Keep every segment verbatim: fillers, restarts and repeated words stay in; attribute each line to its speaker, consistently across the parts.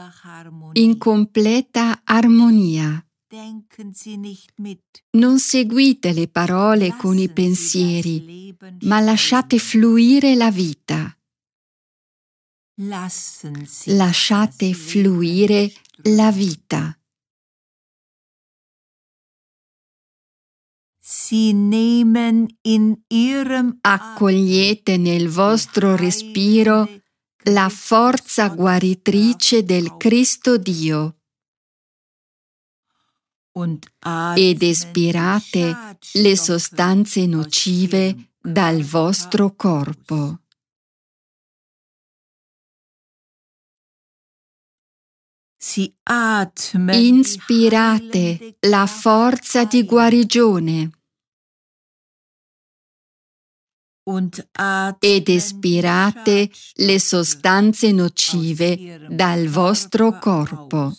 Speaker 1: in completa armonia. Non seguite le parole con i pensieri, ma lasciate fluire la vita. Lasciate fluire la vita. Accogliete nel vostro respiro la forza guaritrice del Cristo Dio ed espirate le sostanze nocive dal vostro corpo. Inspirate la forza di guarigione ed espirate le sostanze nocive dal vostro corpo.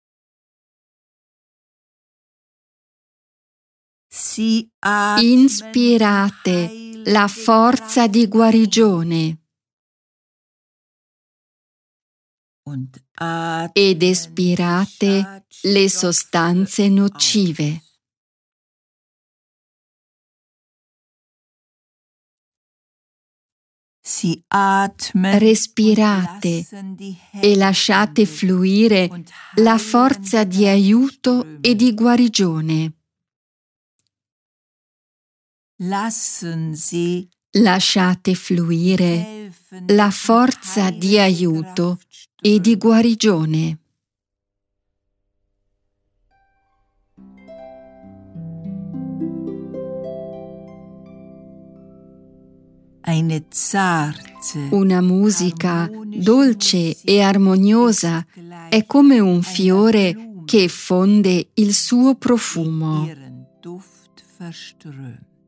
Speaker 1: Inspirate la forza di guarigione ed espirate le sostanze nocive. Respirate e lasciate fluire la forza di aiuto e di guarigione. Lasciate fluire la forza di aiuto e di guarigione. Una musica dolce e armoniosa è come un fiore che effonde il suo profumo.